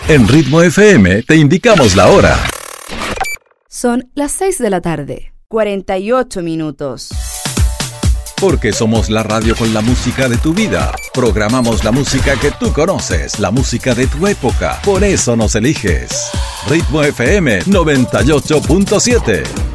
En Ritmo FM te indicamos la hora. Son las 6 de la tarde, 48 minutos. Porque somos la radio con la música de tu vida. Programamos la música que tú conoces, la música de tu época. Por eso nos eliges. Ritmo FM 98.7.